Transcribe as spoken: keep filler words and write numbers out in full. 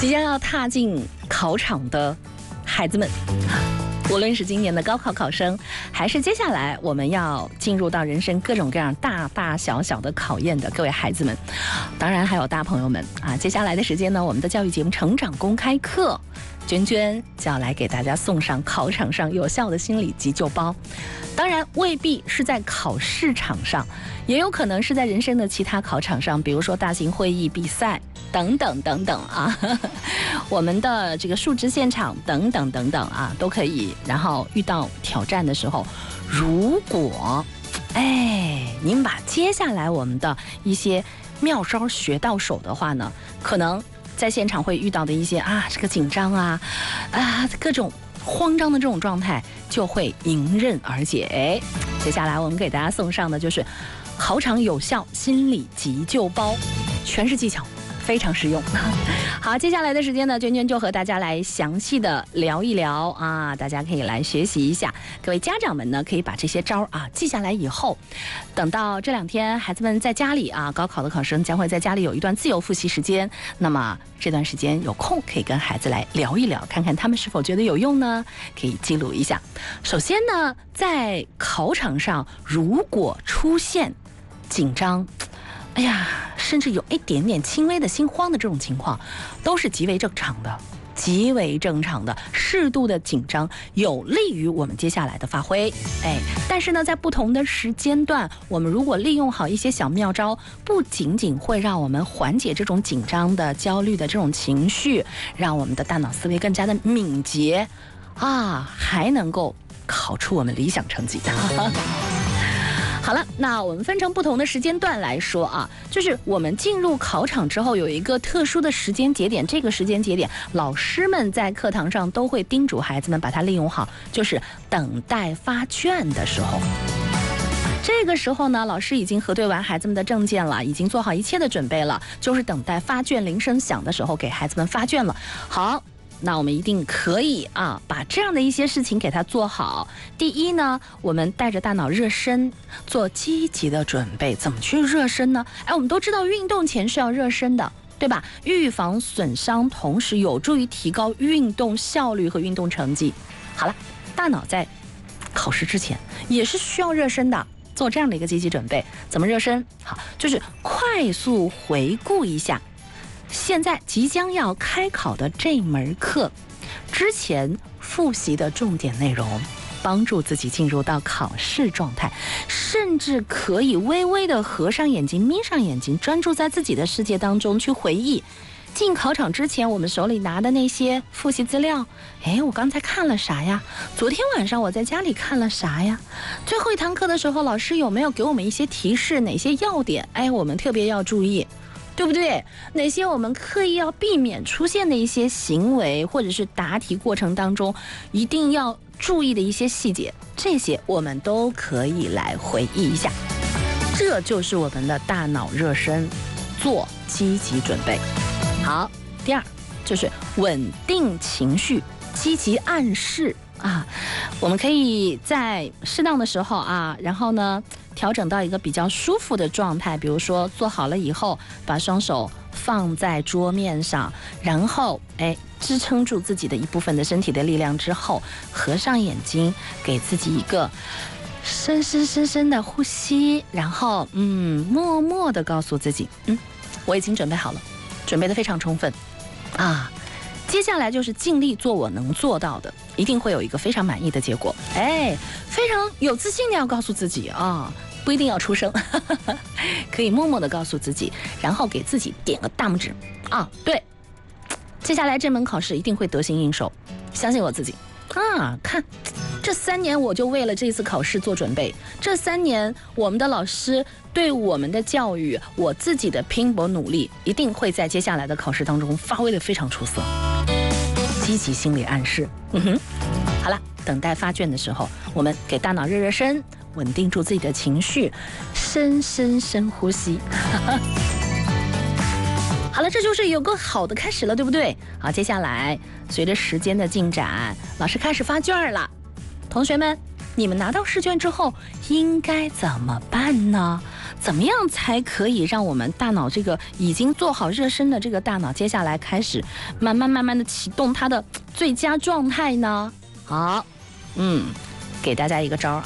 即将要踏进考场的孩子们，无论是今年的高考考生，还是接下来我们要进入到人生各种各样大大小小的考验的各位孩子们，当然还有大朋友们啊！接下来的时间呢，我们的教育节目《成长公开课》，娟娟就要来给大家送上考场上有效的心理急救包。当然未必是在考试场上，也有可能是在人生的其他考场上，比如说大型会议、比赛等等等等啊，我们的这个述职现场等等等等啊，都可以。然后遇到挑战的时候，如果哎您把接下来我们的一些妙招学到手的话呢，可能在现场会遇到的一些啊这个紧张啊啊各种慌张的这种状态就会迎刃而解。哎，接下来我们给大家送上的就是考场有效心理急救包，全是技巧，非常实用。好，接下来的时间呢，娟娟就和大家来详细的聊一聊啊，大家可以来学习一下。各位家长们呢，可以把这些招啊记下来以后，等到这两天孩子们在家里啊，高考的考生将会在家里有一段自由复习时间，那么这段时间有空可以跟孩子来聊一聊，看看他们是否觉得有用呢？可以记录一下。首先呢，在考场上如果出现紧张，哎呀，甚至有一点点轻微的心慌的这种情况，都是极为正常的，极为正常的。适度的紧张有利于我们接下来的发挥。哎，但是呢，在不同的时间段，我们如果利用好一些小妙招，不仅仅会让我们缓解这种紧张的、焦虑的这种情绪，让我们的大脑思维更加的敏捷啊，还能够考出我们理想成绩。好了，那我们分成不同的时间段来说啊，就是我们进入考场之后有一个特殊的时间节点，这个时间节点老师们在课堂上都会叮嘱孩子们把它利用好，就是等待发卷的时候。这个时候呢，老师已经核对完孩子们的证件了，已经做好一切的准备了，就是等待发卷铃声响的时候给孩子们发卷了。好，那我们一定可以啊，把这样的一些事情给它做好。第一呢，我们带着大脑热身，做积极的准备。怎么去热身呢？哎，我们都知道运动前是要热身的，对吧？预防损伤，同时有助于提高运动效率和运动成绩。好了，大脑在考试之前也是需要热身的，做这样的一个积极准备。怎么热身？好，就是快速回顾一下现在即将要开考的这门课之前复习的重点内容，帮助自己进入到考试状态，甚至可以微微的合上眼睛、眯上眼睛，专注在自己的世界当中去回忆进考场之前我们手里拿的那些复习资料。哎，我刚才看了啥呀？昨天晚上我在家里看了啥呀？最后一堂课的时候老师有没有给我们一些提示，哪些要点哎，我们特别要注意，对不对？哪些我们刻意要避免出现的一些行为，或者是答题过程当中一定要注意的一些细节，这些我们都可以来回忆一下。这就是我们的大脑热身，做积极准备。好，第二就是稳定情绪，积极暗示啊，我们可以在适当的时候啊，然后呢调整到一个比较舒服的状态，比如说做好了以后，把双手放在桌面上，然后哎支撑住自己的一部分的身体的力量之后，合上眼睛，给自己一个深深深深的呼吸，然后嗯默默的告诉自己，嗯我已经准备好了，准备的非常充分啊。接下来就是尽力做我能做到的，一定会有一个非常满意的结果。哎，非常有自信的要告诉自己啊，不一定要出声，可以默默的告诉自己，然后给自己点个大拇指啊。对，接下来这门考试一定会得心应手，相信我自己啊。看，这三年我就为了这次考试做准备，这三年我们的老师对我们的教育，我自己的拼搏努力，一定会在接下来的考试当中发挥得非常出色。积极心理暗示，嗯哼，好了，等待发卷的时候，我们给大脑热热身，稳定住自己的情绪，深深深呼吸。好了，这就是有个好的开始了，对不对？好，接下来随着时间的进展，老师开始发卷了，同学们，你们拿到试卷之后应该怎么办呢？ 怎么样才可以让我们大脑这个已经做好热身的这个大脑，接下来开始慢慢慢慢的启动它的最佳状态呢？好，嗯，给大家一个招儿。